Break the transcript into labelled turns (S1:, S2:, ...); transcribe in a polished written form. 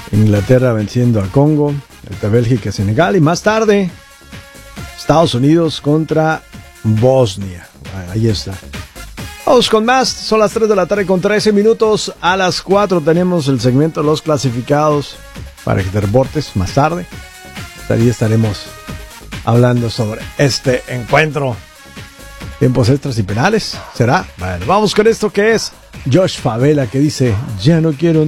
S1: Inglaterra venciendo a Congo, Bélgica, Senegal y más tarde Estados Unidos contra Bosnia. Ahí está. Vamos con más, son las 3 de la tarde con 13 minutos. A las 4 tenemos el segmento de los clasificados para que te reportes más tarde. Ahí estaremos hablando sobre este encuentro. Tiempos extras y penales, ¿será? Bueno, vamos con esto que es Josh Favela, que dice: ya no quiero